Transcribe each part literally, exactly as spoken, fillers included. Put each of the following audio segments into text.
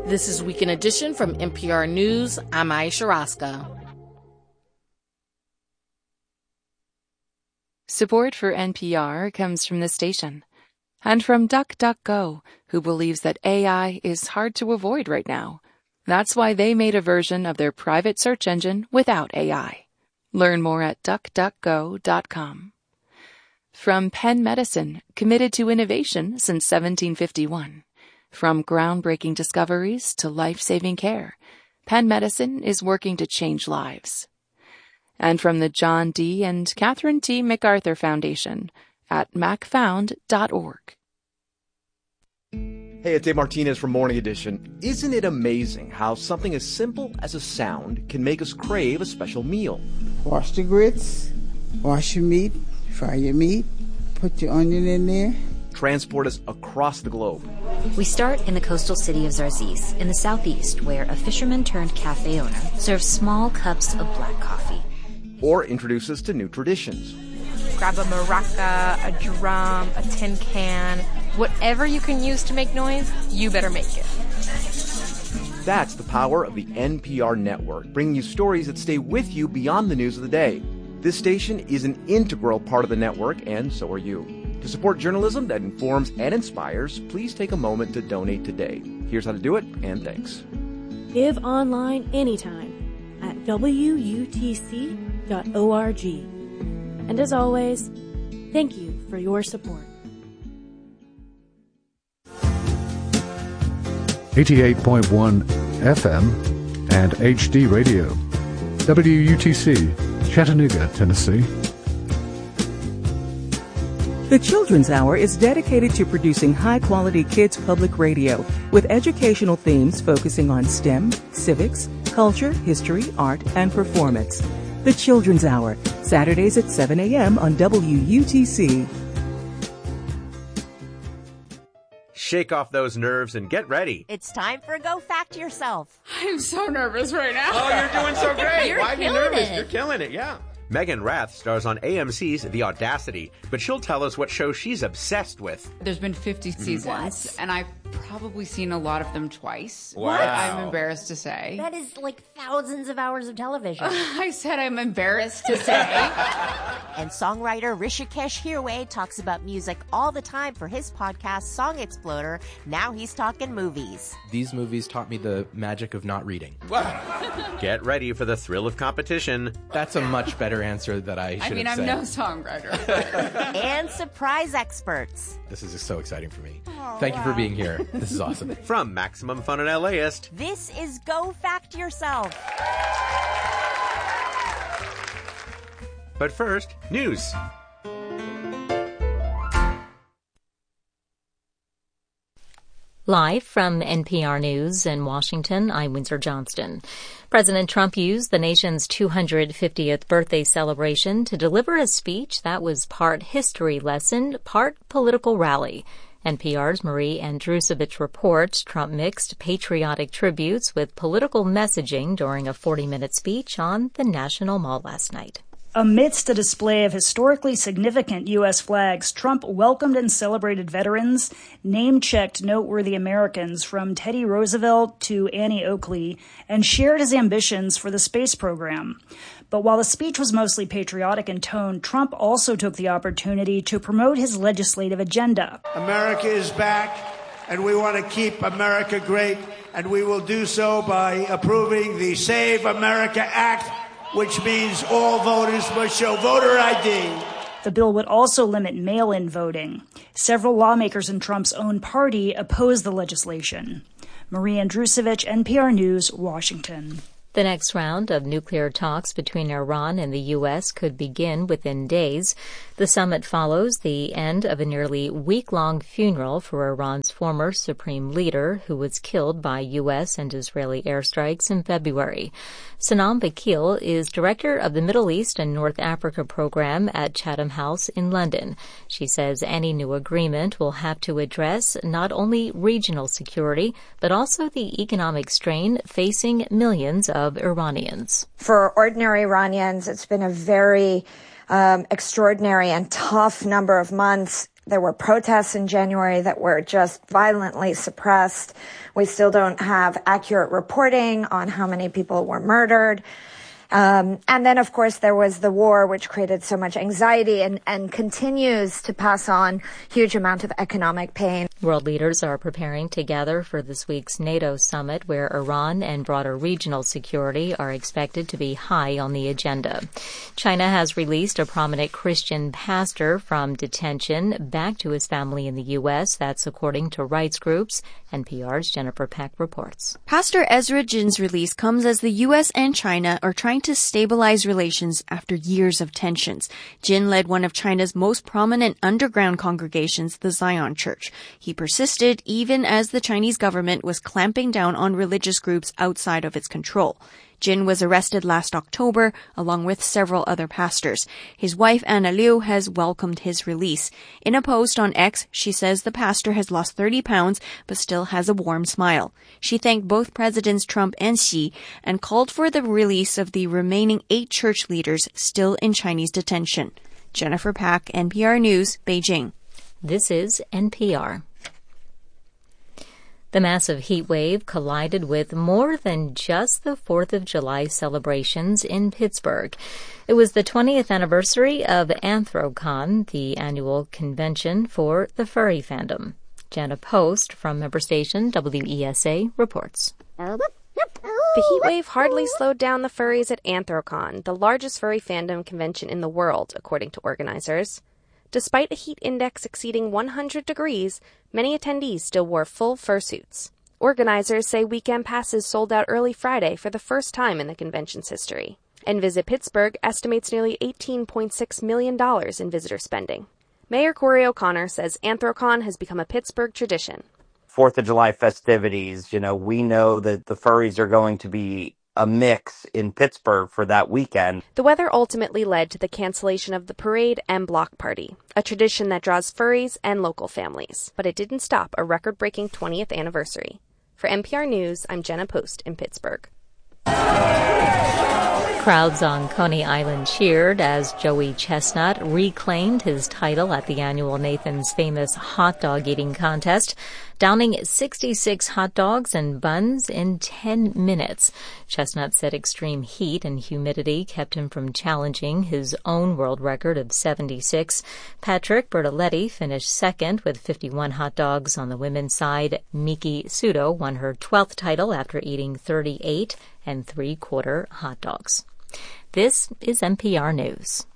This is Weekend Edition from N P R News. I'm Aisha Roscoe. Support for N P R comes from the station and from DuckDuckGo, who believes that A I is hard to avoid right now. That's why they made a version of their private search engine without A I. Learn more at duck duck go dot com. From Penn Medicine, committed to innovation since seventeen fifty-one. From groundbreaking discoveries to life-saving care, Penn Medicine is working to change lives. And from the John D. and Catherine T. MacArthur Foundation at mac found dot org. Hey, it's Dave Martinez from Morning Edition. Isn't it amazing how something as simple as a sound can make us crave a special meal? Wash the grits, wash your meat, fry your meat, put your onion in there. Transport us across the globe. We start in the coastal city of Zarzis in the southeast, where a fisherman-turned-cafe owner serves small cups of black coffee. Or introduce us to new traditions. Grab a maraca, a drum, a tin can, whatever you can use to make noise, you better make it. That's the power of the N P R network, bringing you stories that stay with you beyond the news of the day. This station is an integral part of the network, and so are you. To support journalism that informs and inspires, please take a moment to donate today. Here's how to do it, and thanks. Give online anytime at W U T C dot org. And as always, thank you for your support. eighty-eight point one F M and H D Radio. W U T C, Chattanooga, Tennessee. The Children's Hour is dedicated to producing high-quality kids public radio with educational themes focusing on STEM, civics, culture, history, art, and performance. The Children's Hour, Saturdays at seven a.m. on W U T C. Shake off those nerves and get ready. It's time for Go Fact Yourself. I'm so nervous right now. Oh, you're doing so great. You're Why are you nervous? it. You're killing it, yeah. Megan Rath stars on A M C's The Audacity, but she'll tell us what show she's obsessed with. There's been fifty seasons, What? and I've probably seen a lot of them twice. Wow. I'm embarrassed to say. That is like thousands of hours of television. I said I'm embarrassed to say. And songwriter Rishikesh Hirway talks about music all the time for his podcast, Song Exploder. Now he's talking movies. These movies taught me the magic of not reading. Get ready for the thrill of competition. That's a much better answer that I should I mean, have I'm said. no songwriter. And surprise experts. This is so exciting for me. Thank you for being here. This is awesome. From Maximum Fun at LAist, This is Go Fact Yourself. but first, news. Live from N P R News in Washington, I'm Windsor Johnston. President Trump used the nation's two hundred fiftieth birthday celebration to deliver a speech that was part history lesson, part political rally. N P R's Marie Andrusovich reports Trump mixed patriotic tributes with political messaging during a forty-minute speech on the National Mall last night. Amidst a display of historically significant U S flags, Trump welcomed and celebrated veterans, name-checked noteworthy Americans from Teddy Roosevelt to Annie Oakley, and shared his ambitions for the space program. But while the speech was mostly patriotic in tone, Trump also took the opportunity to promote his legislative agenda. America is back, and we want to keep America great, and we will do so by approving the Save America Act, which means all voters must show voter I D. The bill would also limit mail-in voting. Several lawmakers in Trump's own party opposed the legislation. Marie Andrusovich, N P R News, Washington. The next round of nuclear talks between Iran and the U S could begin within days. The summit follows the end of a nearly week-long funeral for Iran's former supreme leader, who was killed by U S and Israeli airstrikes in February. Sanam Vakil is director of the Middle East and North Africa program at Chatham House in London. She says any new agreement will have to address not only regional security, but also the economic strain facing millions of Iranians. For ordinary Iranians, it's been a very um, extraordinary and tough number of months. There were protests in January that were just violently suppressed. We still don't have accurate reporting on how many people were murdered. Um, and then, of course, there was the war, which created so much anxiety and, and continues to pass on huge amount of economic pain. World leaders are preparing to gather for this week's NATO summit, where Iran and broader regional security are expected to be high on the agenda. China has released a prominent Christian pastor from detention back to his family in the U S. That's according to rights groups. N P R's Jennifer Peck reports. Pastor Ezra Jin's release comes as the U S and China are trying to stabilize relations after years of tensions. Jin led one of China's most prominent underground congregations, the Zion Church. He persisted even as the Chinese government was clamping down on religious groups outside of its control. Jin was arrested last October, along with several other pastors. His wife, Anna Liu, has welcomed his release. In a post on X, she says the pastor has lost thirty pounds, but still has a warm smile. She thanked both Presidents Trump and Xi and called for the release of the remaining eight church leaders still in Chinese detention. Jennifer Pack, N P R News, Beijing. This is N P R. The massive heat wave collided with more than just the fourth of July celebrations in Pittsburgh. It was the twentieth anniversary of Anthrocon, the annual convention for the furry fandom. Jana Post from member station W E S A reports. The heat wave hardly slowed down the furries at Anthrocon, the largest furry fandom convention in the world, according to organizers. Despite a heat index exceeding one hundred degrees, many attendees still wore full fursuits. Organizers say weekend passes sold out early Friday for the first time in the convention's history. And Visit Pittsburgh estimates nearly eighteen point six million dollars in visitor spending. Mayor Corey O'Connor says Anthrocon has become a Pittsburgh tradition. Fourth of July festivities, you know, we know that the furries are going to be a mix in Pittsburgh for that weekend. The weather ultimately led to the cancellation of the parade and block party, a tradition that draws furries and local families. But it didn't stop a record-breaking twentieth anniversary. For N P R News, I'm Jenna Post in Pittsburgh. Crowds on Coney Island cheered as Joey Chestnut reclaimed his title at the annual Nathan's Famous Hot Dog Eating Contest, downing sixty-six hot dogs and buns in ten minutes. Chestnut said extreme heat and humidity kept him from challenging his own world record of seventy-six. Patrick Bertoletti finished second with fifty-one hot dogs on the women's side. Miki Sudo won her twelfth title after eating thirty-eight and three-quarter hot dogs. This is N P R News.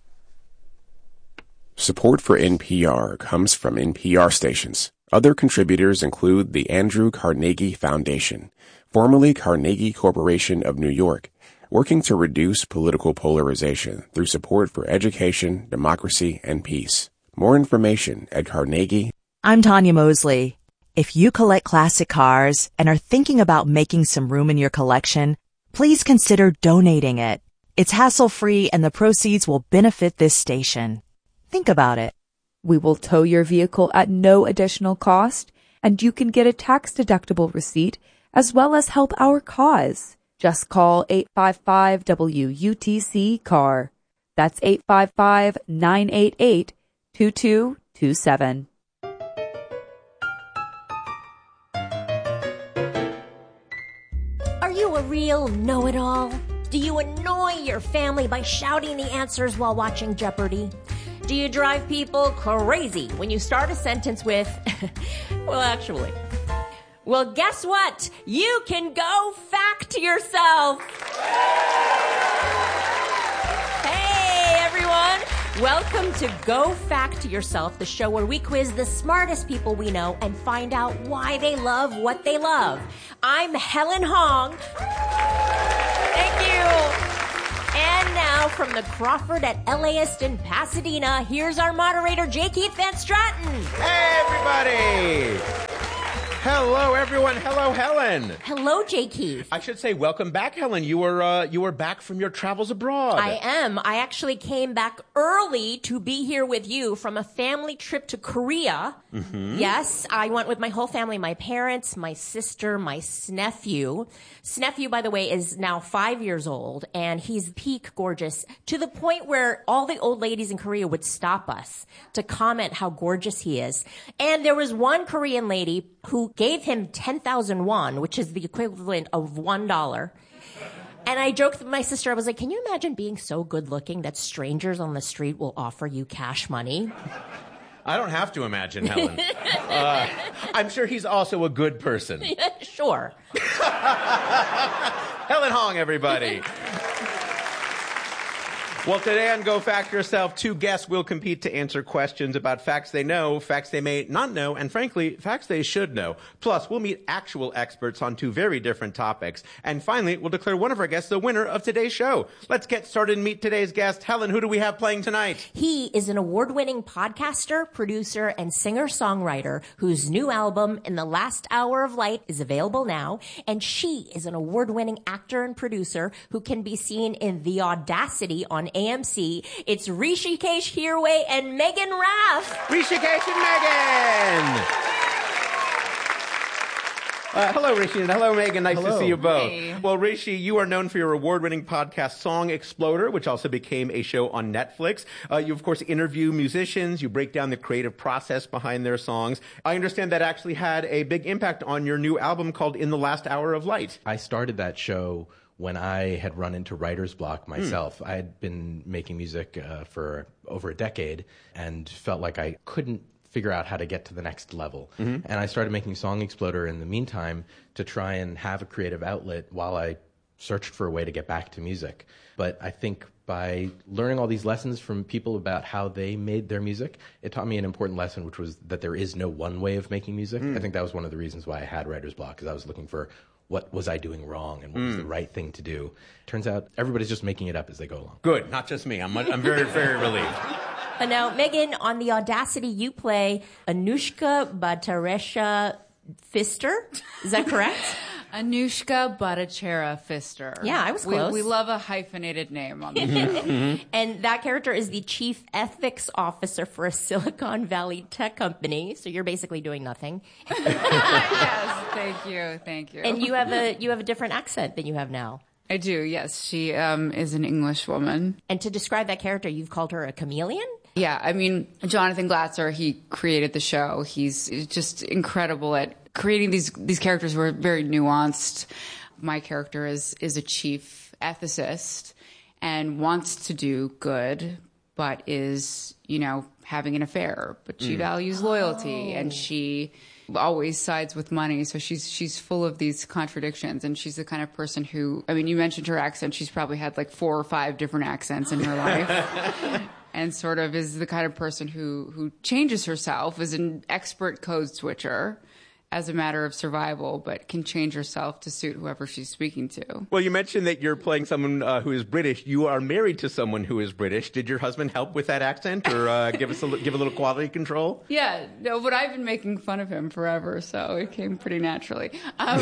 Support for N P R comes from N P R stations. Other contributors include the Andrew Carnegie Foundation, formerly Carnegie Corporation of New York, working to reduce political polarization through support for education, democracy, and peace. More information at Carnegie. I'm Tanya Mosley. If you collect classic cars and are thinking about making some room in your collection, please consider donating it. It's hassle-free and the proceeds will benefit this station. Think about it. We will tow your vehicle at no additional cost, and you can get a tax-deductible receipt as well as help our cause. Just call eight five five W U T C C A R. That's eight five five, nine eight eight, two two two seven. Are you a real know-it-all? Do you annoy your family by shouting the answers while watching Jeopardy? Do you drive people crazy when you start a sentence with, well, actually? Well, guess what? You can go fact yourself. Hey, everyone. Welcome to Go Fact Yourself, the show where we quiz the smartest people we know and find out why they love what they love. I'm Helen Hong. Thank you. And now from the Crawford at LAist in Pasadena, here's our moderator, J. Keith Van Straten. Hey, everybody. Hello, everyone. Hello, Helen. Hello, J. Keith. I should say welcome back, Helen. You were uh, you were back from your travels abroad. I am. I actually came back early to be here with you from a family trip to Korea. Mm-hmm. Yes, I went with my whole family, my parents, my sister, my snephew. Snephew, by the way, is now five years old, and he's peak gorgeous to the point where all the old ladies in Korea would stop us to comment how gorgeous he is. And there was one Korean lady who gave him ten thousand won, which is the equivalent of one dollar. And I joked with my sister, I was like, can you imagine being so good looking that strangers on the street will offer you cash money? I don't have to imagine, Helen. uh, I'm sure he's also a good person. Yeah, sure. Helen Hong, everybody. Well, today on Go Fact Yourself, two guests will compete to answer questions about facts they know, facts they may not know, and frankly, facts they should know. Plus, we'll meet actual experts on two very different topics. And finally, we'll declare one of our guests the winner of today's show. Let's get started and meet today's guest. Helen, who do we have playing tonight? He is an award-winning podcaster, producer, and singer-songwriter whose new album, In the Last Hour of Light, is available now. And she is an award-winning actor and producer who can be seen in The Audacity on A M C. It's Hrishikesh Hirway and Megan Rath. Hrishikesh and Megan! Uh, hello, Rishi, and hello, Megan. Nice hello. to see you both. Hey. Well, Rishi, you are known for your award-winning podcast, Song Exploder, which also became a show on Netflix. Uh, you, of course, interview musicians. You break down the creative process behind their songs. I understand that actually had a big impact on your new album called In the Last Hour of Light. I started that show when I had run into writer's block myself. Mm. I had been making music uh, for over a decade and felt like I couldn't figure out how to get to the next level. Mm-hmm. And I started making Song Exploder in the meantime to try and have a creative outlet while I searched for a way to get back to music. But I think by learning all these lessons from people about how they made their music, it taught me an important lesson, which was that there is no one way of making music. Mm. I think that was one of the reasons why I had writer's block, because I was looking for what was I doing wrong and what mm. was the right thing to do. Turns out everybody's just making it up as they go along. Good, not just me. I'm I'm very, very relieved. And now, Megan, on The Audacity, you play Anushka Bhattacharya Pfister. Is that correct? Anushka Bhattacharya Pfister. Yeah, I was close. We, we love a hyphenated name on the show. Mm-hmm. And that character is the chief ethics officer for a Silicon Valley tech company. So you're basically doing nothing. Yes, thank you, thank you. And you have a you have a different accent than you have now. I do, yes. She um, is an English woman. And to describe that character, you've called her a chameleon? Yeah, I mean, Jonathan Glatzer, he created the show. He's just incredible at creating these these characters who are very nuanced. My character is is a chief ethicist and wants to do good, but is, you know, having an affair. But she mm. values loyalty, oh. and she always sides with money. So she's she's full of these contradictions, and she's the kind of person who, I mean, you mentioned her accent. She's probably had like four or five different accents in her life. And sort of is the kind of person who, who changes herself, is an expert code switcher as a matter of survival, but can change herself to suit whoever she's speaking to. Well, you mentioned that you're playing someone uh, who is British. You are married to someone who is British. Did your husband help with that accent, or uh, give us a, give a little quality control? Yeah, no, but I've been making fun of him forever, so it came pretty naturally. Um,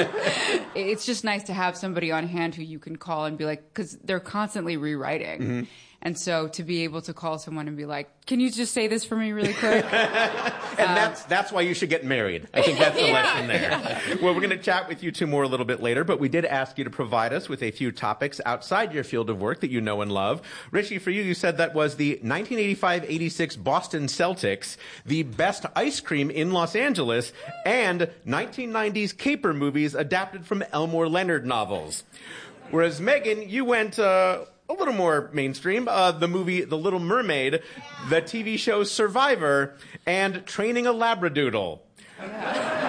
it's just nice to have somebody on hand who you can call and be like, because they're constantly rewriting. Mm-hmm. And so to be able to call someone and be like, can you just say this for me really quick? and uh, that's that's why you should get married. I think that's the yeah. lesson there. Well, we're going to chat with you two more a little bit later, but we did ask you to provide us with a few topics outside your field of work that you know and love. Richie, for you, you said that was the nineteen eighty-five eighty-six Boston Celtics, the best ice cream in Los Angeles, and nineteen nineties caper movies adapted from Elmore Leonard novels. Whereas, Megan, you went... Uh, a little more mainstream, uh, the movie The Little Mermaid, the T V show Survivor, and Training a Labradoodle. Yeah.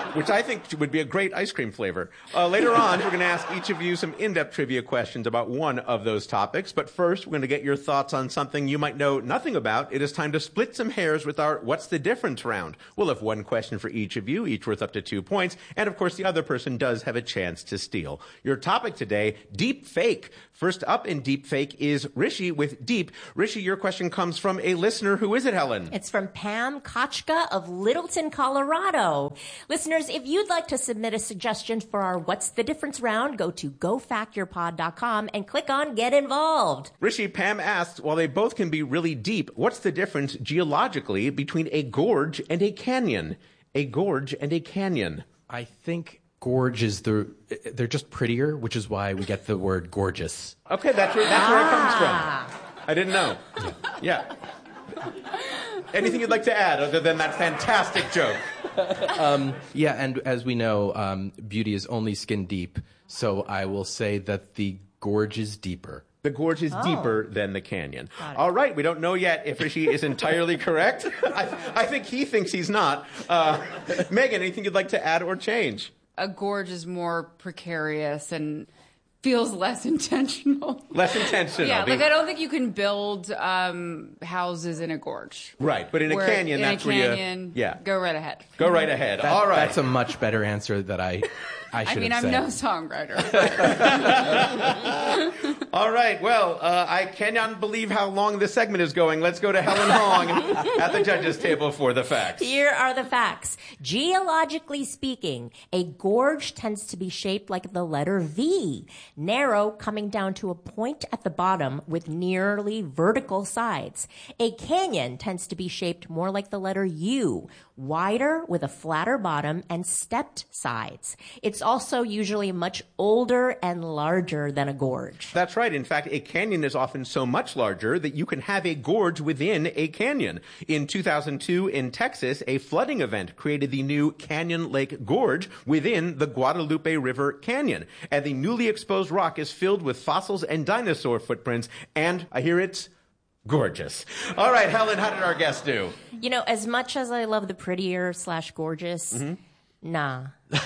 which I think would be a great ice cream flavor. Uh, later on, we're going to ask each of you some in-depth trivia questions about one of those topics. But first, we're going to get your thoughts on something you might know nothing about. It is time to split some hairs with our What's the Difference round. We'll have one question for each of you, each worth up to two points. And, of course, the other person does have a chance to steal. Your topic today, deep fake. First up in deep fake is Rishi with Deep. Rishi, your question comes from a listener. Who is it, Helen? It's from Pam Kochka of Littleton, Colorado. Listeners, if you'd like to submit a suggestion for our What's the Difference round, go to go fact your pod dot com and click on Get Involved. Rishi, Pam asks, while they both can be really deep, what's the difference geologically between a gorge and a canyon? A gorge and a canyon. I think gorge is the, they're just prettier, which is why we get the word gorgeous. Okay, that's where, that's where it comes from. I didn't know. Yeah. Anything you'd like to add other than that fantastic joke? um, yeah, and as we know, um, beauty is only skin deep, so I will say that the gorge is deeper. The gorge is Oh. deeper than the canyon. All right, we don't know yet if Rishi is entirely correct. I, I think he thinks he's not. Uh, Megan, anything you'd like to add or change? A gorge is more precarious and feels less intentional. Less intentional. Yeah, like I don't think you can build um, houses in a gorge. Right, but in a Where canyon, in that's a where canyon, you... Yeah. go right ahead. Go right ahead. That- All right. That's a much better answer that I, I should I mean, have I'm said. no songwriter. All right, well, uh, I cannot believe how long this segment is going. Let's go to Helen Hong at the judges' table for the facts. Here are the facts. Geologically speaking, a gorge tends to be shaped like the letter V, narrow, coming down to a point at the bottom with nearly vertical sides. A canyon tends to be shaped more like the letter U, wider with a flatter bottom and stepped sides. It's also usually much older and larger than a gorge. That's right. In fact, a canyon is often so much larger that you can have a gorge within a canyon. In two thousand two in Texas, a flooding event created the new Canyon Lake Gorge within the Guadalupe River Canyon. And the newly exposed rock is filled with fossils and dinosaur footprints. And I hear it's gorgeous. All right, Helen, how did our guest do? You know, as much as I love the prettier slash gorgeous, Mm-hmm. nah.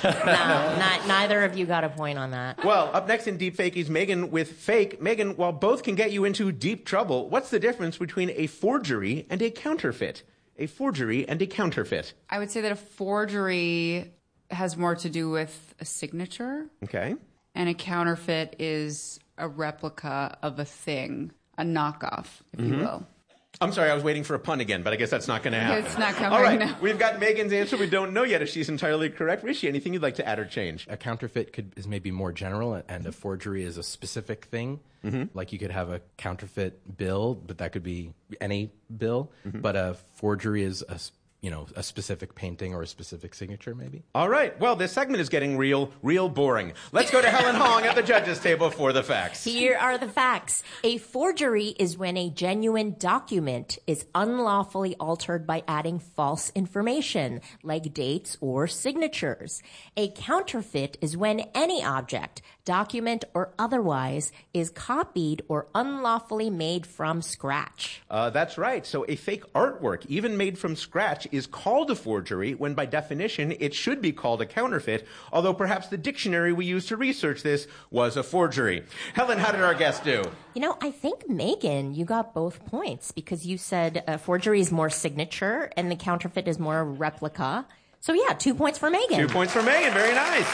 nah, not, neither of you got a point on that. Well, up next in Deep Fake is Megan with Fake. Megan, while both can get you into deep trouble, what's the difference between a forgery and a counterfeit? A forgery and a counterfeit. I would say that a forgery has more to do with a signature, Okay. and a counterfeit is a replica of a thing, a knockoff, if you Mhm. will. I'm sorry, I was waiting for a pun again, but I guess that's not going to happen. It's not coming All right, now. we've got Megan's answer. We don't know yet if she's entirely correct. Rishi, anything you'd like to add or change? A counterfeit could is maybe more general, and a forgery is a specific thing. Mm-hmm. Like you could have a counterfeit bill, but that could be any bill. Mm-hmm. But a forgery is a s- you know a specific painting or a specific signature, maybe. All right, well, this segment is getting real, real boring. Let's go to Helen Hong at the judges' table for the facts. Here are the facts. A forgery is when a genuine document is unlawfully altered by adding false information, like dates or signatures. A counterfeit is when any object, document or otherwise, is copied or unlawfully made from scratch. Uh, that's right. So a fake artwork, even made from scratch, is called a forgery when by definition it should be called a counterfeit, although perhaps the dictionary we used to research this was a forgery. Helen, how did our guest do? You know, I think, Megan, you got both points because you said uh, forgery is more signature and the counterfeit is more replica. So yeah, two points for Megan. Two points for Megan. Very nice.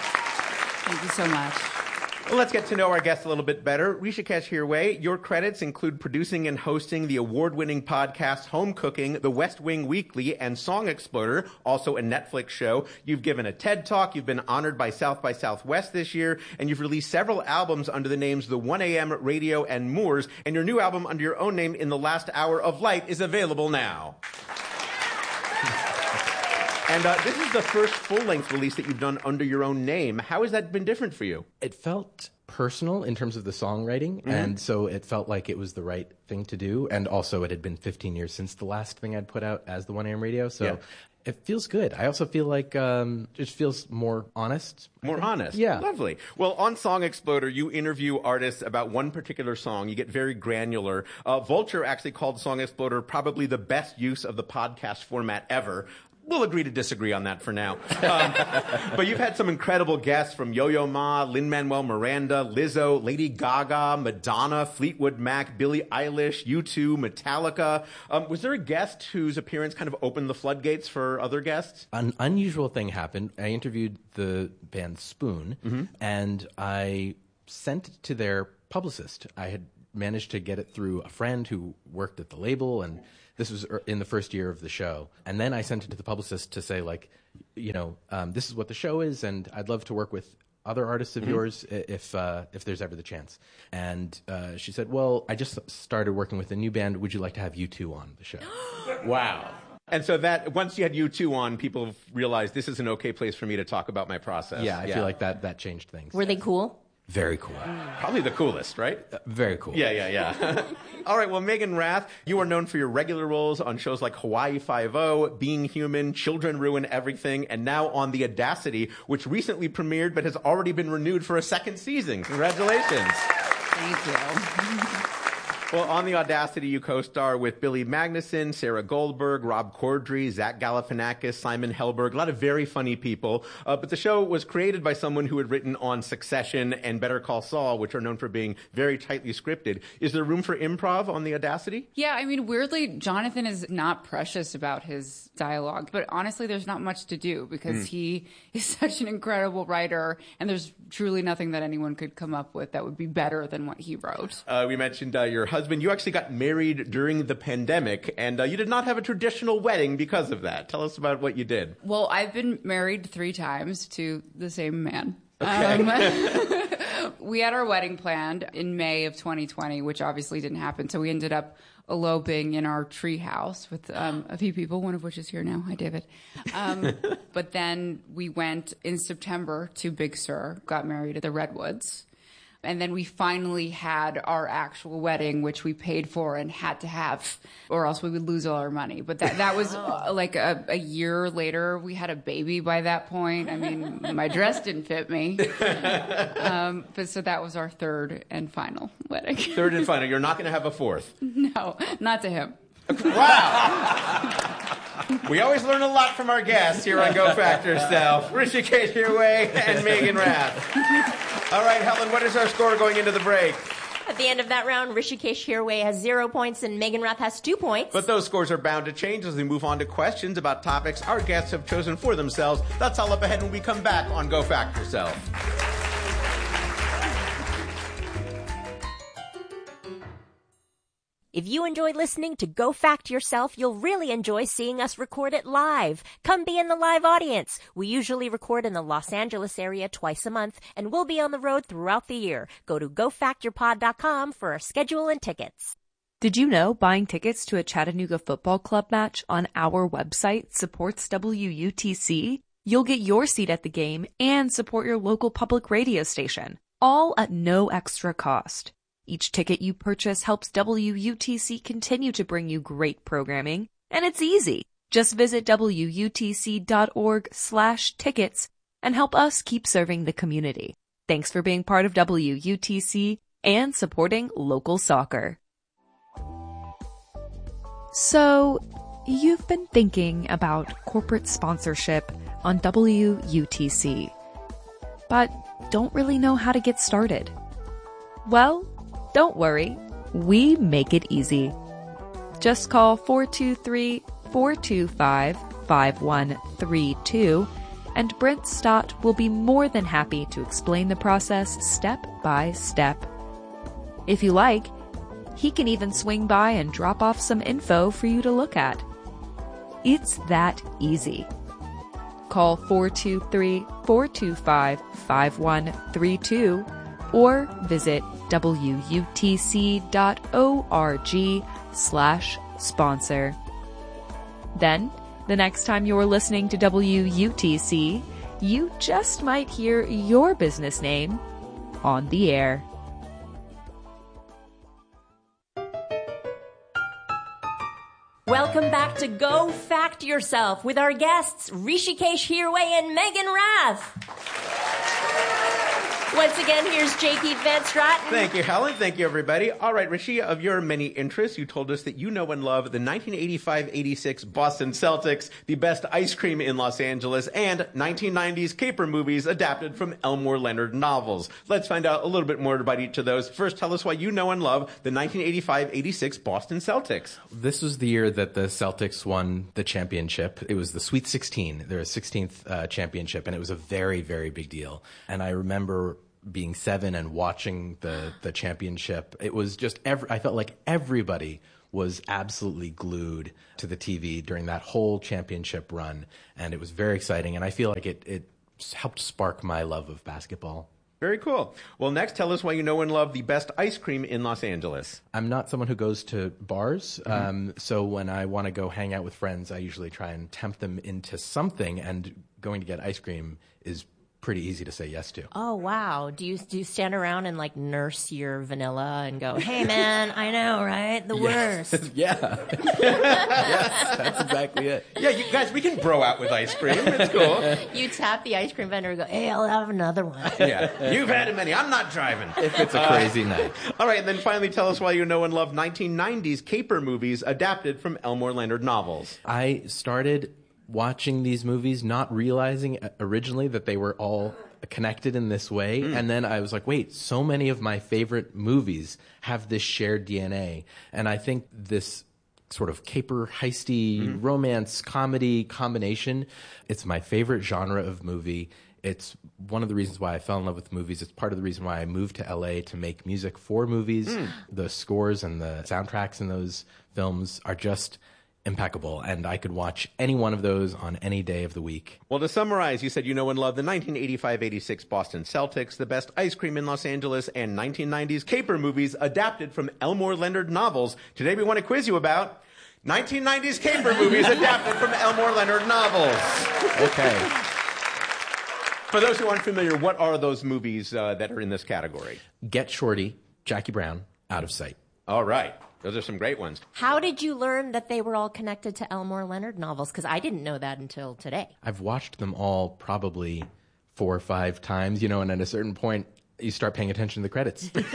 Thank you so much. Well, let's get to know our guest a little bit better. Rishikesh Hirway, your credits include producing and hosting the award-winning podcast Home Cooking, The West Wing Weekly, and Song Exploder, also a Netflix show. You've given a TED Talk, you've been honored by South by Southwest this year, and you've released several albums under the names The one A M Radio and Moors, and your new album under your own name, In the Last Hour of Light, is available now. And uh, this is the first full-length release that you've done under your own name. How has that been different for you? It felt personal in terms of the songwriting, Mm-hmm. and so it felt like it was the right thing to do. And also, it had been fifteen years since the last thing I'd put out as the one A M Radio, so Yeah. it feels good. I also feel like um, it just feels more honest. I More think. honest. Yeah. Lovely. Well, on Song Exploder, you interview artists about one particular song. You get very granular. Uh, Vulture actually called Song Exploder probably the best use of the podcast format ever. we'll agree to disagree on that for now. Um, but you've had some incredible guests from Yo-Yo Ma, Lin-Manuel Miranda, Lizzo, Lady Gaga, Madonna, Fleetwood Mac, Billie Eilish, U two, Metallica. Um, was there a guest whose appearance kind of opened the floodgates for other guests? An unusual thing happened. I interviewed the band Spoon, Mm-hmm. and I sent it to their publicist. I had managed to get it through a friend who worked at the label, and this was in the first year of the show. And then I sent it to the publicist to say, like, you know, um, this is what the show is, and I'd love to work with other artists of Mhm. yours i- if uh, if there's ever the chance. And uh, she said, well, I just started working with a new band. Would you like to have U two on the show? Wow. And so that once you had U two on, people realized this is an okay place for me to talk about my process. Yeah, I feel like that that changed things. Were they cool? Very cool. Probably the coolest, right? Uh, very cool. Yeah, yeah, yeah. All right, well, Megan Rath, you are known for your regular roles on shows like Hawaii Five-O, Being Human, Children Ruin Everything, and now on The Audacity, which recently premiered but has already been renewed for a second season. Congratulations. Thank you. Well, on The Audacity, you co-star with Billy Magnuson, Sarah Goldberg, Rob Corddry, Zach Galifianakis, Simon Helberg, a lot of very funny people. Uh, but the show was created by someone who had written on Succession and Better Call Saul, which are known for being very tightly scripted. Is there room for improv on The Audacity? Yeah, I mean, weirdly, Jonathan is not precious about his dialogue, but honestly, there's not much to do because Mm. he is such an incredible writer, and there's truly nothing that anyone could come up with that would be better than what he wrote. Uh, we mentioned uh, your husband. You actually got married during the pandemic, and uh, you did not have a traditional wedding because of that. Tell us about what you did. Well, I've been married three times to the same man. Okay. Um, we had our wedding planned in May of twenty twenty, which obviously didn't happen. So we ended up eloping in our tree house with um, a few people, one of which is here now. Hi, David. Um, but then we went in September to Big Sur, got married at the Redwoods. And then we finally had our actual wedding, which we paid for and had to have, or else we would lose all our money. But that, that was uh, like a, a year later. We had a baby by that point. I mean, my dress didn't fit me. Um, but so that was our third and final wedding. Third and final. You're not going to have a fourth. No, not to him. Wow. We always learn a lot from our guests here on Go Fact Yourself. Rishikesh Hirway and Megan Rath. All right, Helen, what is our score going into the break? At the end of that round, Rishikesh Hirway has zero points and Megan Rath has two points. But those scores are bound to change as we move on to questions about topics our guests have chosen for themselves. That's all up ahead when we come back on Go Fact Yourself. If you enjoy listening to Go Fact Yourself, you'll really enjoy seeing us record it live. Come be in the live audience. We usually record in the Los Angeles area twice a month, and we'll be on the road throughout the year. Go to go fact your pod dot com for our schedule and tickets. Did you know buying tickets to a Chattanooga Football Club match on our website supports W U T C? You'll get your seat at the game and support your local public radio station, all at no extra cost. Each ticket you purchase helps W U T C continue to bring you great programming, and it's easy. Just visit W U T C dot org slash tickets and help us keep serving the community. Thanks for being part of W U T C and supporting local soccer. So, you've been thinking about corporate sponsorship on W U T C, but don't really know how to get started. Well, don't worry, we make it easy. Just call four two three, four two five, five one three two and Brent Stott will be more than happy to explain the process step by step. If you like, he can even swing by and drop off some info for you to look at. It's that easy. Call four two three, four two five, five one three two or visit W U T C dot org slash sponsor. Then, the next time you're listening to W U T C, you just might hear your business name on the air. Welcome back to Go Fact Yourself with our guests, Rishikesh Hirway and Megan Rath. Once again, here's J. Keith Van Straten. Thank you, Helen. Thank you, everybody. All right, Rishi, of your many interests, you told us that you know and love the nineteen eighty-five eighty-six Boston Celtics, the best ice cream in Los Angeles, and nineteen nineties caper movies adapted from Elmore Leonard novels. Let's find out a little bit more about each of those. First, tell us why you know and love the nineteen eighty-five eighty-six Boston Celtics. This was the year that the Celtics won the championship. It was the Sweet sixteen, their sixteenth uh, championship, and it was a very, very big deal. And I remember being seven and watching the, the championship. It was just, every, I felt like everybody was absolutely glued to the T V during that whole championship run. And it was very exciting. And I feel like it, it helped spark my love of basketball. Very cool. Well, next, tell us why you know and love the best ice cream in Los Angeles. I'm not someone who goes to bars. Mm-hmm. Um, so when I want to go hang out with friends, I usually try and tempt them into something. And going to get ice cream is pretty easy to say yes to. Oh, wow. Do you do you stand around and like nurse your vanilla and go, hey, man, I know, right? The yes. worst. Yeah. Yes, that's exactly it. Yeah, you guys, we can bro out with ice cream. It's cool. You tap the ice cream vendor and go, hey, I'll have another one. Yeah. You've had many. I'm not driving. If it's a crazy uh, night. All right, and then finally tell us why you know and love nineteen nineties caper movies adapted from Elmore Leonard novels. I started watching these movies, not realizing originally that they were all connected in this way. Mm. And then I was like, wait, so many of my favorite movies have this shared D N A. And I think this sort of caper, heisty, mm. romance, comedy combination, it's my favorite genre of movie. It's one of the reasons why I fell in love with movies. It's part of the reason why I moved to L A to make music for movies. Mm. The scores and the soundtracks in those films are just impeccable, and I could watch any one of those on any day of the week. Well, to summarize, you said you know and love the nineteen eighty-five eighty-six Boston Celtics, the best ice cream in Los Angeles, and nineteen nineties caper movies adapted from Elmore Leonard novels. Today we want to quiz you about nineteen nineties caper movies adapted from Elmore Leonard novels. Okay. For those who aren't familiar, what are those movies uh, that are in this category? Get Shorty, Jackie Brown, Out of Sight. All right. Those are some great ones. How did you learn that they were all connected to Elmore Leonard novels? Because I didn't know that until today. I've watched them all probably four or five times, you know, and at a certain point, you start paying attention to the credits. You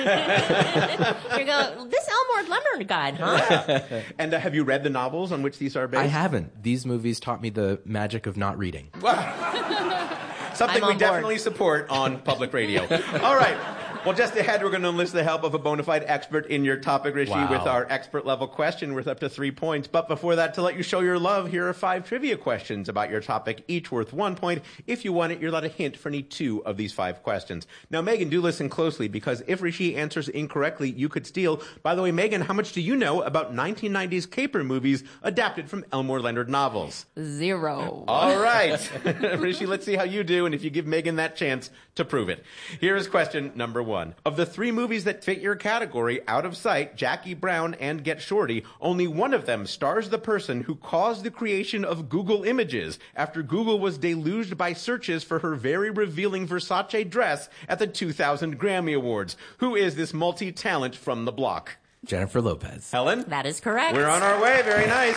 go, this Elmore Leonard guide, huh? And uh, have you read the novels on which these are based? I haven't. These movies taught me the magic of not reading. Something we board. definitely support on public radio. All right. Well, just ahead, we're going to enlist the help of a bona fide expert in your topic, Rishi, wow. with our expert level question worth up to three points. But before that, to let you show your love, here are five trivia questions about your topic, each worth one point. If you want it, you're allowed a hint for any two of these five questions. Now, Megan, do listen closely, because if Rishi answers incorrectly, you could steal. By the way, Megan, how much do you know about nineteen nineties caper movies adapted from Elmore Leonard novels? Zero. All right. Rishi, let's see how you do, and if you give Megan that chance to prove it. Here is question number one. Of the three movies that fit your category, Out of Sight, Jackie Brown, and Get Shorty, only one of them stars the person who caused the creation of Google Images after Google was deluged by searches for her very revealing Versace dress at the two thousand Grammy Awards. Who is this multi-talent from the block? Jennifer Lopez. Helen? That is correct. We're on our way. Very nice.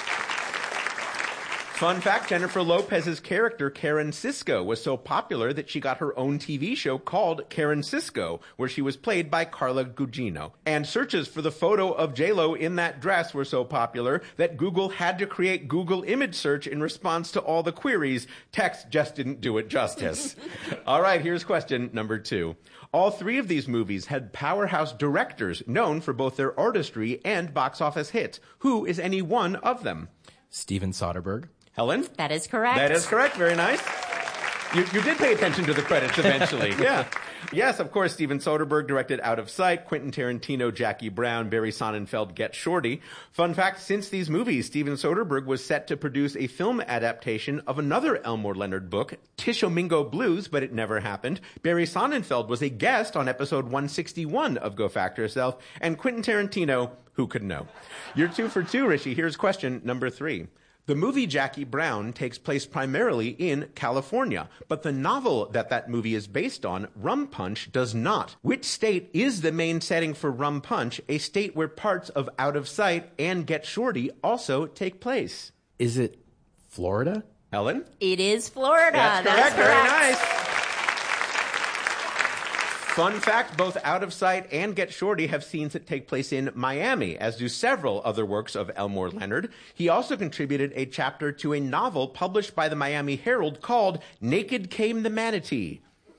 Fun fact, Jennifer Lopez's character, Karen Cisco, was so popular that she got her own T V show called Karen Cisco, where she was played by Carla Gugino. And searches for the photo of J-Lo in that dress were so popular that Google had to create Google image search in response to all the queries. Text just didn't do it justice. All right, here's question number two. All three of these movies had powerhouse directors known for both their artistry and box office hits. Who is any one of them? Steven Soderbergh. Helen? That is correct. That is correct. Very nice. You, you did pay attention to the credits eventually. Yeah. Yes, of course, Steven Soderbergh directed Out of Sight, Quentin Tarantino, Jackie Brown, Barry Sonnenfeld, Get Shorty. Fun fact, since these movies, Steven Soderbergh was set to produce a film adaptation of another Elmore Leonard book, Tishomingo Blues, but it never happened. Barry Sonnenfeld was a guest on episode one sixty-one of Go Fact Yourself, and Quentin Tarantino, who could know? You're two for two, Rishi. Here's question number three. The movie Jackie Brown takes place primarily in California, but the novel that that movie is based on, Rum Punch, does not. Which state is the main setting for Rum Punch, a state where parts of Out of Sight and Get Shorty also take place? Is it Florida? Helen? It is Florida. That's correct. That's correct. Very nice. Fun fact, both Out of Sight and Get Shorty have scenes that take place in Miami, as do several other works of Elmore Leonard. He also contributed a chapter to a novel published by the Miami Herald called Naked Came the Manatee.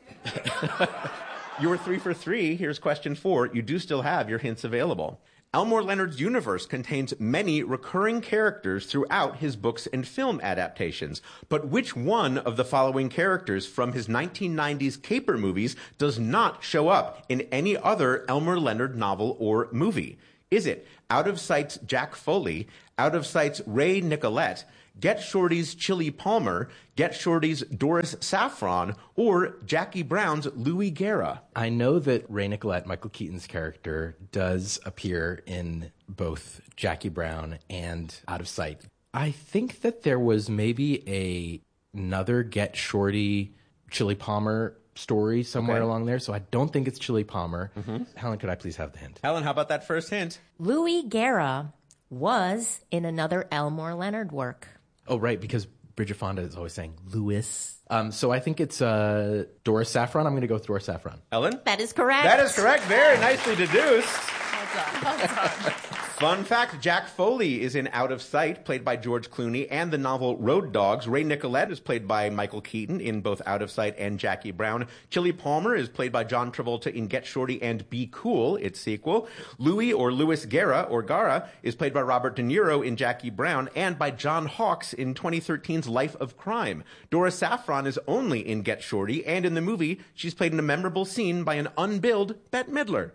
You were three for three. Here's question four. You do still have your hints available. Elmore Leonard's universe contains many recurring characters throughout his books and film adaptations. But which one of the following characters from his nineteen nineties caper movies does not show up in any other Elmore Leonard novel or movie? Is it Out of Sight's Jack Foley, Out of Sight's Ray Nicolette, Get Shorty's Chili Palmer, Get Shorty's Doris Saffron, or Jackie Brown's Louis Guerra? I know that Ray Nicolette, Michael Keaton's character, does appear in both Jackie Brown and Out of Sight. I think that there was maybe a, another Get Shorty Chili Palmer story somewhere Okay. along there, so I don't think it's Chili Palmer. Mm-hmm. Helen, could I please have the hint? Helen, how about that first hint? Louis Guerra was in another Elmore Leonard work. Oh, right, because Bridget Fonda is always saying Louis. Um, so I think it's uh, Doris Saffron. I'm going to go with Doris Saffron. Ellen? That is correct. That is correct. Very nicely deduced. Well done. Well done. Fun fact, Jack Foley is in Out of Sight, played by George Clooney, and the novel Road Dogs. Ray Nicolette is played by Michael Keaton in both Out of Sight and Jackie Brown. Chili Palmer is played by John Travolta in Get Shorty and Be Cool, its sequel. Louis, or Louis Guerra, or Gara, is played by Robert De Niro in Jackie Brown and by John Hawkes in twenty thirteen's Life of Crime. Doris Saffron is only in Get Shorty, and in the movie, she's played in a memorable scene by an unbilled Bette Midler.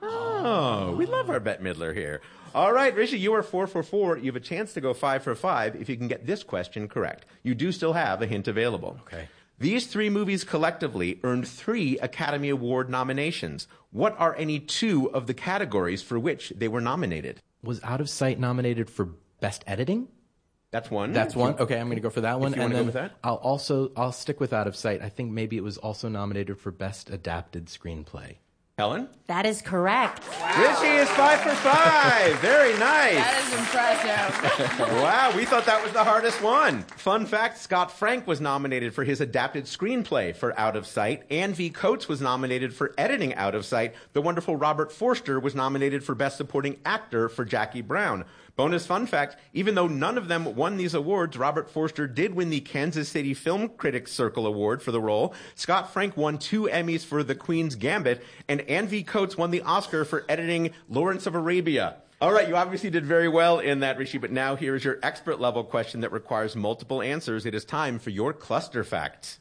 Oh, we love our Bette Midler here. All right, Rishi, you are four for four. You have a chance to go five for five if you can get this question correct. You do still have a hint available. Okay. These three movies collectively earned three Academy Award nominations. What are any two of the categories for which they were nominated? Was Out of Sight nominated for Best Editing? That's one. That's one. Okay, I'm going to go for that one. If you and wanna then go with that. I'll also I'll stick with Out of Sight. I think maybe it was also nominated for Best Adapted Screenplay. Helen? That is correct. Richie is five for five. Very nice. That is impressive. Wow, we thought that was the hardest one. Fun fact, Scott Frank was nominated for his adapted screenplay for Out of Sight. Ann V. Coates was nominated for editing Out of Sight. The wonderful Robert Forster was nominated for Best Supporting Actor for Jackie Brown. Bonus fun fact, even though none of them won these awards, Robert Forster did win the Kansas City Film Critics Circle Award for the role. Scott Frank won two Emmys for The Queen's Gambit, and Ann V. Coates won the Oscar for editing Lawrence of Arabia. All right, you obviously did very well in that, Rishi, but now here is your expert level question that requires multiple answers. It is time for your cluster facts.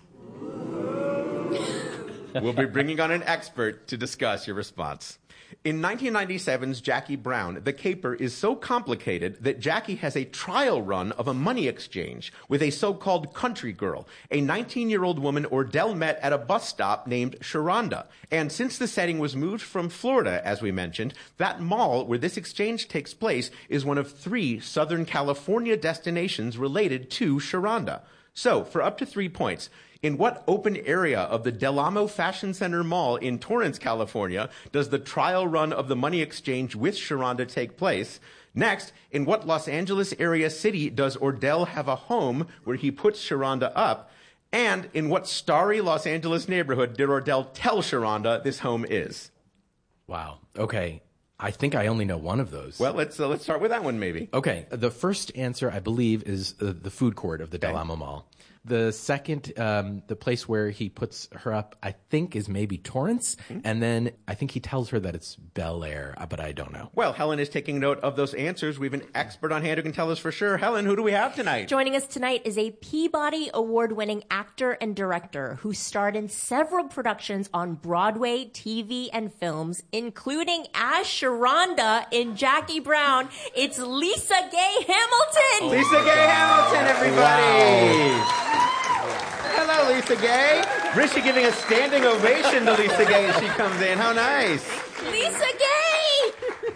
We'll be bringing on an expert to discuss your response. In nineteen ninety-seven's Jackie Brown, the caper is so complicated that Jackie has a trial run of a money exchange with a so-called country girl, a nineteen-year-old woman Ordell met at a bus stop named Sharonda. And since the setting was moved from Florida, as we mentioned, that mall where this exchange takes place is one of three Southern California destinations related to Sharonda. So, for up to three points, in what open area of the Del Amo Fashion Center Mall in Torrance, California, does the trial run of the money exchange with Sharonda take place? Next, in what Los Angeles area city does Ordell have a home where he puts Sharonda up? And in what starry Los Angeles neighborhood did Ordell tell Sharonda this home is? Wow. Okay. I think I only know one of those. Well, let's uh, let's start with that one, maybe. Okay. The first answer, I believe, is uh, the food court of the Del Amo Mall. The second, um, the place where he puts her up, I think, is maybe Torrance. Mm-hmm. And then I think he tells her that it's Bel Air, but I don't know. Well, Helen is taking note of those answers. We have an expert on hand who can tell us for sure. Helen, who do we have tonight? Joining us tonight is a Peabody Award-winning actor and director who starred in several productions on Broadway, T V, and films, including as Sharonda in Jackie Brown. It's Lisa Gay Hamilton! Lisa Gay Hamilton, everybody! Wow. Hello, Lisa Gay. Rishi giving a standing ovation to Lisa Gay as she comes in. How nice. Lisa Gay!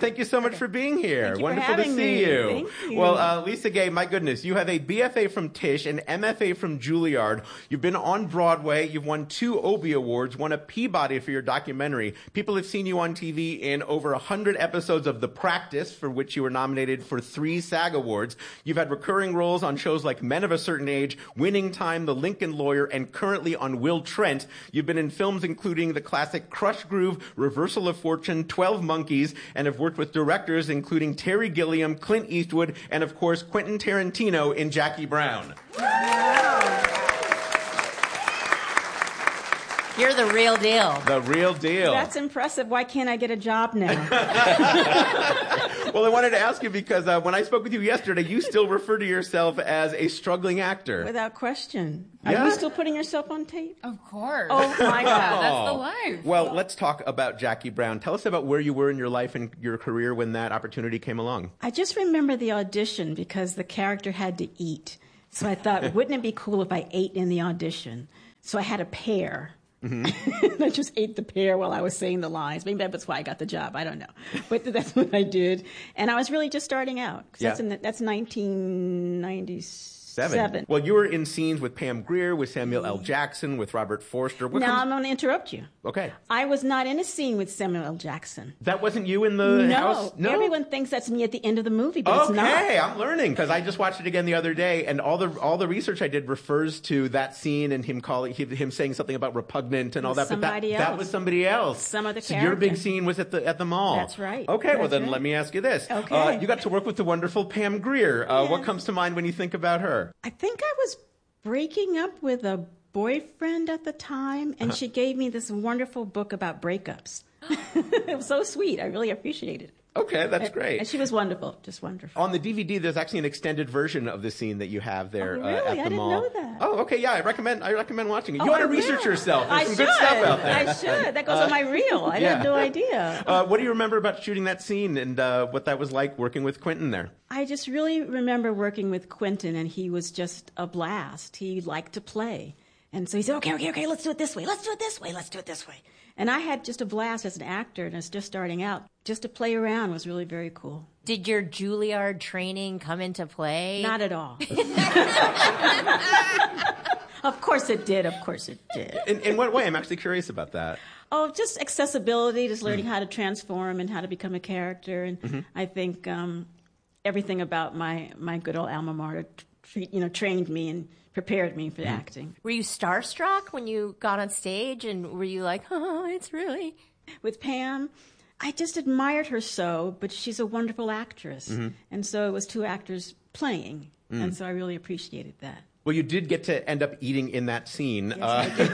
thank you so much for being here. Thank you Wonderful for having to see me. you. Thank you. Well, uh, Lisa Gay, my goodness, you have a B F A from Tisch, an M F A from Juilliard. You've been on Broadway. You've won two Obie Awards, won a Peabody for your documentary. People have seen you on T V in over one hundred episodes of The Practice, for which you were nominated for three SAG Awards. You've had recurring roles on shows like Men of a Certain Age, Winning Time, The Lincoln Lawyer, and currently on Will Trent. You've been in films including the classic Crush Groove, Reversal of Fortune, twelve Monkeys, and have worked with directors including Terry Gilliam, Clint Eastwood, and of course Quentin Tarantino in Jackie Brown. You're the real deal. The real deal. That's impressive. Why can't I get a job now? Well, I wanted to ask you because uh, when I spoke with you yesterday, you still refer to yourself as a struggling actor. Without question. Yeah? Are you still putting yourself on tape? Of course. Oh, my God. That's the life. Well, let's talk about Jackie Brown. Tell us about where you were in your life and your career when that opportunity came along. I just remember the audition because the character had to eat. So I thought, wouldn't it be cool if I ate in the audition? So I had a pear. Mm-hmm. I just ate the pear while I was saying the lines. Maybe that's why I got the job. I don't know. But that's what I did. And I was really just starting out. Yeah. That's, in the, that's nineteen ninety-seven. Seven. Well, you were in scenes with Pam Grier, with Samuel L. Jackson, with Robert Forster. What now, comes... I'm going to interrupt you. Okay. I was not in a scene with Samuel L. Jackson. That wasn't you in the no. house? No. Everyone thinks that's me at the end of the movie, but okay, it's not. Okay, I'm learning because I just watched it again the other day, and all the all the research I did refers to that scene and him calling him, him saying something about repugnant and all that. Somebody but that, else. that was somebody else. Some other so character. your big scene was at the at the mall. That's right. Okay, that's well then right. let me ask you this. Okay. Uh, you got to work with the wonderful Pam Grier. Uh, yeah. What comes to mind when you think about her? I think I was breaking up with a boyfriend at the time, and uh-huh. she gave me this wonderful book about breakups. It was so sweet. I really appreciated it. Okay, that's and, great. And she was wonderful, just wonderful. On the D V D, there's actually an extended version of the scene that you have there oh, really? uh, at the I didn't mall. know that. Oh, okay, yeah, I recommend I recommend watching it. You oh, ought to research yourself. There's I some should. good stuff out there. I should. That goes uh, on my reel. I yeah. had no idea. Uh, what do you remember about shooting that scene and uh, what that was like working with Quentin there? I just really remember working with Quentin, and he was just a blast. He liked to play. And so he said, okay, okay, okay, let's do it this way. Let's do it this way. Let's do it this way. And I had just a blast as an actor, and I was just starting out. Just to play around was really very cool. Did your Juilliard training come into play? Not at all. Of course it did. Of course it did. In, in what way? I'm actually curious about that. Oh, just accessibility, just learning mm. how to transform and how to become a character. And mm-hmm. I think um, everything about my, my good old alma mater t- you know, trained me and prepared me for mm. acting. Were you starstruck when you got on stage, and were you like, oh, it's really... With Pam, I just admired her so, but she's a wonderful actress. Mm-hmm. And so it was two actors playing, mm. and so I really appreciated that. Well, you did get to end up eating in that scene. Yes,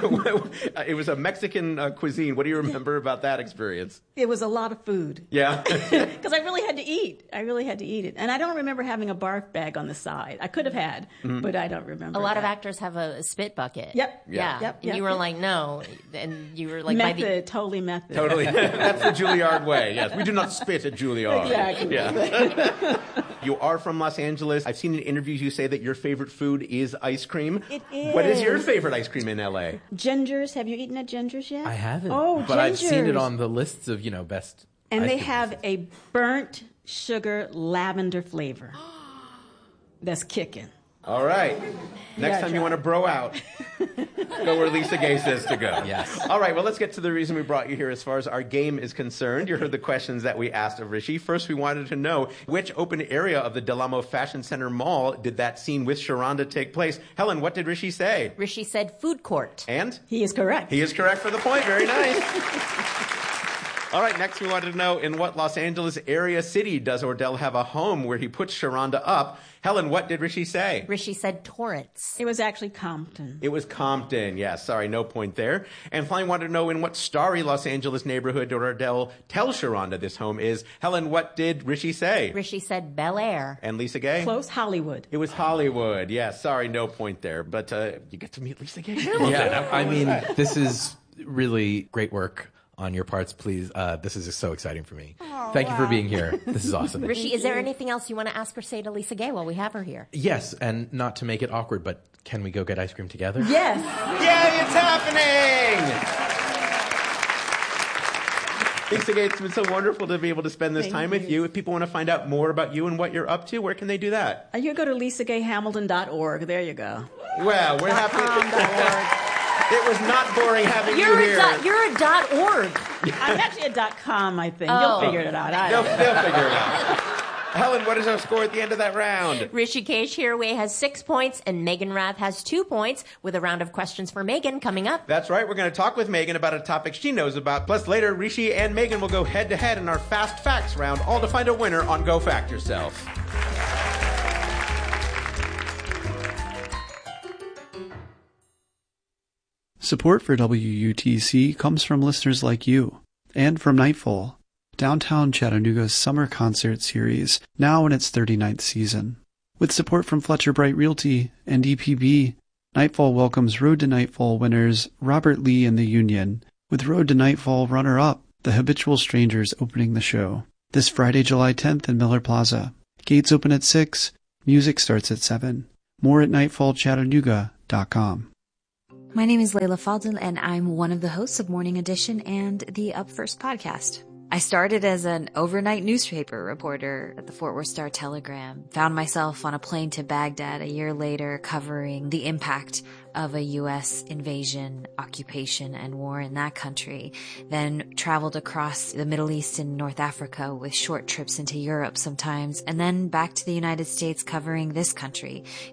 uh, it was a Mexican uh, cuisine. What do you remember about that experience? It was a lot of food. Yeah. Because I really had to eat. I really had to eat it. And I don't remember having a barf bag on the side. I could have had, mm-hmm. but I don't remember. A lot that. of actors have a spit bucket. Yep. Yeah. yeah. Yep, and yep, you were yep. like, no. And you were like... Method. By the... Totally method. Totally. That's the Juilliard way. Yes. We do not spit at Juilliard. Exactly. Yeah. You are from Los Angeles. I've seen in interviews you say that your favorite food is ice cream. It is. What is your favorite ice cream in L A? Ginger's. Have you eaten at Ginger's yet? I haven't. Oh, But Ginger's. I've seen it on the lists of, you know, best. And ice they cream have places. a burnt sugar lavender flavor. That's kicking. All right. Next Yeah, time try. you want to bro out, go where Lisa Gay says to go. Yes. All right, well, let's get to the reason we brought you here as far as our game is concerned. You heard the questions that we asked of Rishi. First, we wanted to know which open area of the Del Amo Fashion Center Mall did that scene with Sharonda take place? Helen, what did Rishi say? Rishi said food court. And? He is correct. He is correct for the point. Very nice. All right, next we wanted to know, in what Los Angeles area city does Ordell have a home where he puts Sharonda up? Helen, what did Rishi say? Rishi said Torrance. It was actually Compton. It was Compton. Yeah, sorry, no point there. And finally wanted to know, in what starry Los Angeles neighborhood did Ordell tell Sharonda this home is? Helen, what did Rishi say? Rishi said Bel Air. And Lisa Gay? Close Hollywood. It was Hollywood. Yeah, sorry, no point there. But uh, you get to meet Lisa Gay. Yeah, I mean, this is really great work on your parts. Please, uh, this is so exciting for me. Oh, Thank wow. you for being here. This is awesome. Rishi, is there anything else you want to ask or say to Lisa Gay while we have her here? Yes, and not to make it awkward, but can we go get ice cream together? Yes. Yay, it's happening! Lisa Gay, it's been so wonderful to be able to spend this Thank time you. with you. If people want to find out more about you and what you're up to, where can they do that? Uh, You go to lisa gay hamilton dot org. There you go. Well, we're happy. It was not boring having You're you a here. dot, you're a dot org. I'm actually a dot com, I think. Oh. You'll figure it out. I They'll, don't know. they'll figure it out. Helen, what is our score at the end of that round? Rishikesh Hirway has six points, and Megan Rath has two points, with a round of questions for Megan coming up. That's right. We're going to talk with Megan about a topic she knows about. Plus, later, Rishi and Megan will go head-to-head in our Fast Facts round, all to find a winner on Go Fact Yourself. Support for W U T C comes from listeners like you, and from Nightfall, downtown Chattanooga's summer concert series, now in its thirty-ninth season. With support from Fletcher Bright Realty and E P B, Nightfall welcomes Road to Nightfall winners Robert Lee and the Union, with Road to Nightfall runner-up, The Habitual Strangers, opening the show. This Friday, July tenth in Miller Plaza. Gates open at six, music starts at seven. More at nightfall chattanooga dot com. My name is Layla Faldin, and I'm one of the hosts of Morning Edition and the Up First podcast. I started as an overnight newspaper reporter at the Fort Worth Star-Telegram, found myself on a plane to Baghdad a year later covering the impact of a U S invasion, occupation, and war in that country, then traveled across the Middle East and North Africa with short trips into Europe sometimes, and then back to the United States covering this country